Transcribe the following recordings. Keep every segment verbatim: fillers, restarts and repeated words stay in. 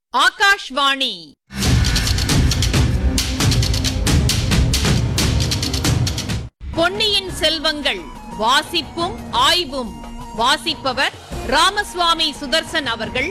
ஆகாஷ்வாணி பொன்னியின் செல்வங்கள் வாசிப்பும் ஆய்வும். வாசிப்பவர் ராமசுவாமி சுதர்சன் அவர்கள்.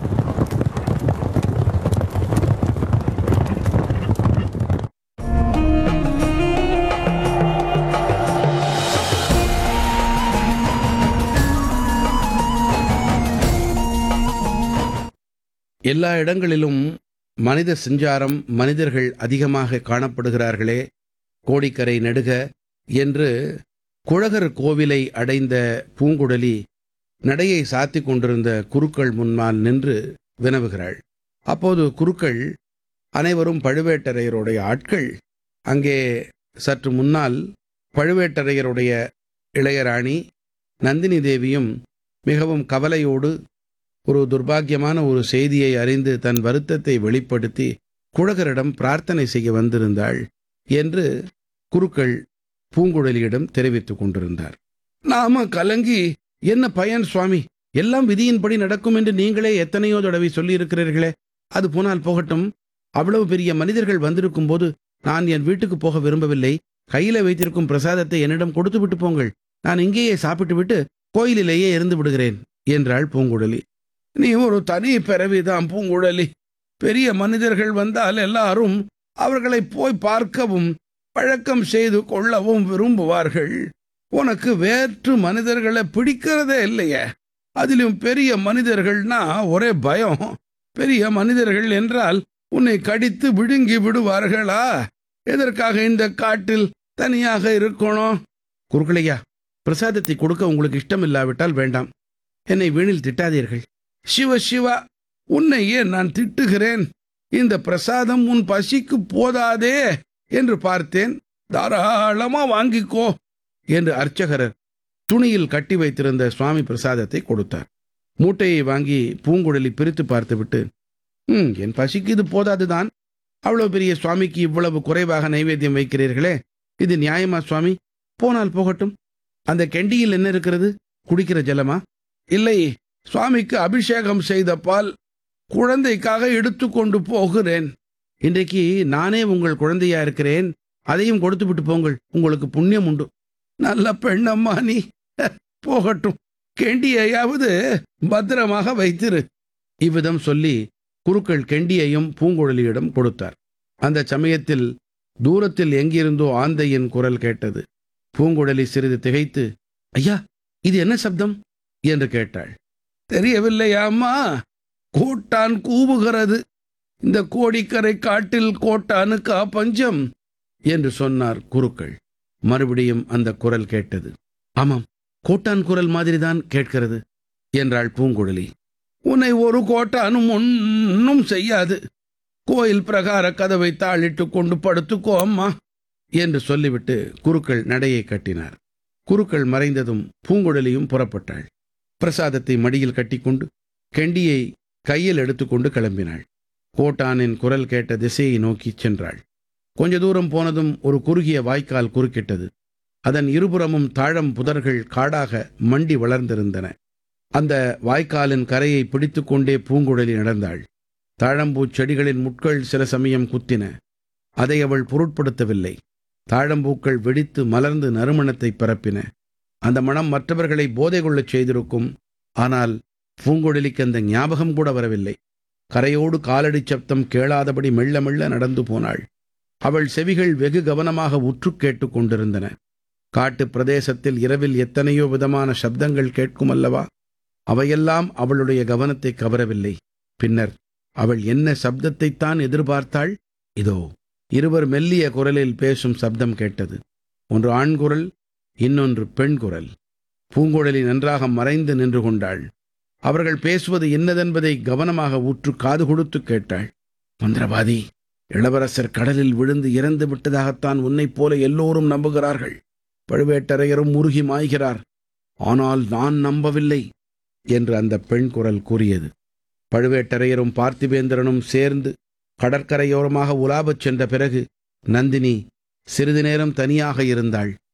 எல்லா இடங்களிலும் மனித சஞ்சாரம், மனிதர்கள் அதிகமாக காணப்படுகிறார்களே, கோடிக்கரை நெடுக என்று குழகர் கோவிலை அடைந்த பூங்குழலி நடையை சாத்திக் கொண்டிருந்த குருக்கள் முன்னால் நின்று வினவுகிறாள். அப்போது குருக்கள் அனைவரும் பழுவேட்டரையருடைய ஆட்கள். அங்கே சற்று முன்னால் பழுவேட்டரையருடைய இளையராணி நந்தினி தேவியும் மிகவும் கவலையோடு ஒரு துர்பாக்கியமான ஒரு செய்தியை அறிந்து தன் வருத்தத்தை வெளிப்படுத்தி குழகரிடம் பிரார்த்தனை செய்ய வந்திருந்தாள் என்று குருக்கள் பூங்குழலியிடம் தெரிவித்துக் கொண்டிருந்தார். நாம கலங்கி என்ன பயன் சுவாமி? எல்லாம் விதியின்படி நடக்கும் என்று நீங்களே எத்தனையோ தடவை சொல்லியிருக்கிறீர்களே. அது போனால் போகட்டும். அவ்வளவு பெரிய மனிதர்கள் வந்திருக்கும் போது நான் என் வீட்டுக்கு போக விரும்பவில்லை. கையில வைத்திருக்கும் பிரசாதத்தை என்னிடம் கொடுத்து விட்டு போங்கள். நான் இங்கேயே சாப்பிட்டு விட்டு கோயிலிலேயே இருந்து விடுகிறேன் என்றாள் பூங்குழலி. நீ ஒரு தனி பிறவிதான் பூங்குழலி. பெரிய மனிதர்கள் வந்தால் எல்லாரும் அவர்களை போய் பார்க்கவும் பழக்கம் செய்து கொள்ளவும் விரும்புவார்கள். உனக்கு வேற்று மனிதர்களை பிடிக்கிறதே இல்லையே. அதிலும் பெரிய மனிதர்கள்னா ஒரே பயம். பெரிய மனிதர்கள் என்றால் உன்னை கடித்து விழுங்கி விடுவார்களா? எதற்காக இந்த காட்டில் தனியாக இருக்கணும்? குருக்களையா, பிரசாதத்தை கொடுக்க உங்களுக்கு இஷ்டம் இல்லாவிட்டால் வேண்டாம். என்னை வீணில் திட்டாதீர்கள். சிவ சிவா, உன்னை ஏன் நான் திட்டுகிறேன்? இந்த பிரசாதம் உன் பசிக்கு போதாதே என்று பார்த்தேன். தாராளமா வாங்கிக்கோ என்று அர்ச்சகர் துணியில் கட்டி வைத்திருந்த சுவாமி பிரசாதத்தை கொடுத்தார். மூட்டையை வாங்கி பூங்குழலி பிரித்து பார்த்துவிட்டு, ம் என் பசிக்கு இது போதாதுதான். அவ்வளவு பெரிய சுவாமிக்கு இவ்வளவு குறைவாக நைவேத்தியம் வைக்கிறீர்களே, இது நியாயமா சுவாமி? போனால் போகட்டும். அந்த கெண்டியில் என்ன இருக்கிறது? குடிக்கிற ஜலமா? இல்லை, சுவாமிக்கு அபிஷேகம் செய்த பால். குழந்தைக்காக எடுத்து கொண்டு போகிறேன். இன்றைக்கு நானே உங்கள் குழந்தையா இருக்கிறேன். அதையும் கொடுத்து விட்டு போங்கள், உங்களுக்கு புண்ணியம் உண்டு. நல்ல பெண்ணம்மா நீ. போகட்டும், கெண்டியையாவது பத்திரமாக வைத்திரு. இவ்விதம் சொல்லி குருக்கள் கெண்டியையும் பூங்குழலியிடம் கொடுத்தார். அந்த சமயத்தில் தூரத்தில் எங்கிருந்தோ ஆந்தையின் குரல் கேட்டது. பூங்குழலி சிறிது திகைத்து, ஐயா, இது என்ன சப்தம் என்று கேட்டாள். தெரியவில்லையாம்மா? கோட்டான் கூவுகிறது. இந்த கோடிக்கரை காட்டில் கோட்டானுக்கா பஞ்சம் என்று சொன்னார் குருக்கள். மறுபடியும் அந்த குரல் கேட்டது. ஆமாம், கோட்டான் குரல் மாதிரிதான் கேட்கிறது என்றாள் பூங்குழலி. உன்னை ஒரு கோட்டானும் ஒன்னும் செய்யாது. கோயில் பிரகார கதவை தாளிட்டு கொண்டு படுத்துக்கோ அம்மா என்று சொல்லிவிட்டு குருக்கள் நடையை கட்டினார். குருக்கள் மறைந்ததும் பூங்குழலியும் புறப்பட்டாள். பிரசாதத்தை மடியில் கட்டிக்கொண்டு கெண்டியை கையில் எடுத்துக்கொண்டு கிளம்பினாள். கோட்டானின் குரல் கேட்ட திசையை நோக்கி சென்றாள். கொஞ்ச தூரம் போனதும் ஒரு குறுகிய வாய்க்கால் குறுக்கிட்டது. அதன் இருபுறமும் தாழம் புதர்கள் காடாக மண்டி வளர்ந்திருந்தன. அந்த வாய்க்காலின் கரையை பிடித்து கொண்டே பூங்குழலி நடந்தாள். தாழம்பூச் செடிகளின் முட்கள் சில சமயம் குத்தின. அதை அவள் பொருட்படுத்தவில்லை. தாழம்பூக்கள் வெடித்து மலர்ந்து நறுமணத்தை பரப்பின. அந்த மனம் மற்றவர்களை போதை கொள்ளச் செய்திருக்கும். ஆனால் பூங்குழலிக்கு அந்த ஞாபகம் கூட வரவில்லை. கரையோடு காலடி சப்தம் கேளாதபடி மெல்ல மெல்ல நடந்து போனாள். அவள் செவிகள் வெகு கவனமாக உற்று கேட்டு கொண்டிருந்தன. காட்டு பிரதேசத்தில் இரவில் எத்தனையோ விதமான சப்தங்கள் கேட்கும் அல்லவா? அவையெல்லாம் அவளுடைய கவனத்தை கவரவில்லை. பின்னர் அவள் என்ன சப்தத்தைத்தான் எதிர்பார்த்தாள்? இதோ இருவர் மெல்லிய குரலில் பேசும் சப்தம் கேட்டது. ஒன்று ஆண் குரல், இன்னொன்று பெண் குரல். பூங்குழலி நன்றாக மறைந்து நின்று கொண்டாள். அவர்கள் பேசுவது என்னதென்பதை கவனமாக ஊற்று காது கொடுத்து கேட்டாள். மந்திரவாதி, இளவரசர் கடலில் விழுந்து இறந்து விட்டதாகத்தான் உன்னைப் போல எல்லோரும் நம்புகிறார்கள். பழுவேட்டரையரும் உருகி மாய்கிறார். ஆனால் நான் நம்பவில்லை என்று அந்த பெண் குரல் கூறியது. பழுவேட்டரையரும் பார்த்திபேந்திரனும் சேர்ந்து கடற்கரையோரமாக உலாவச் சென்ற பிறகு நந்தினி சிறிது நேரம் தனியாக இருந்தாள்.